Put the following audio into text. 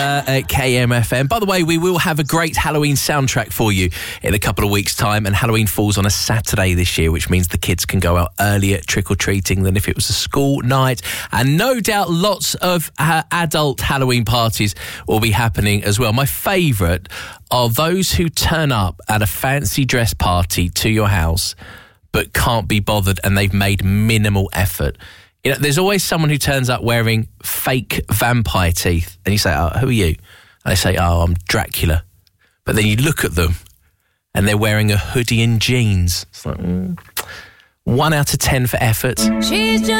At KMFM. By the way, we will have a great Halloween soundtrack for you in a couple of weeks' time, and Halloween falls on a Saturday this year, which means the kids can go out earlier trick-or-treating than if it was a school night, and no doubt lots of adult Halloween parties will be happening as well. My favourite are those who turn up at a fancy dress party to your house but can't be bothered, and they've made minimal effort. You know, there's always someone who turns up wearing fake vampire teeth, and you say, "Oh, who are you?" And they say, "Oh, I'm Dracula." But then you look at them, and they're wearing a hoodie and jeans. It's like, 1 out of 10 for effort. She's just